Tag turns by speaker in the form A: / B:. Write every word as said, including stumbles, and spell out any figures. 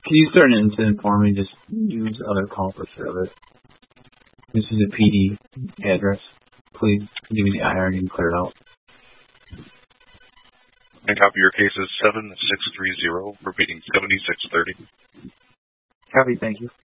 A: Can you start an incident for me? Just use other call for service. This is a P D address. Please give me the I R and clear it out.
B: And copy your case is seven six three zero, repeating seventy-six thirty.
A: Copy, thank you.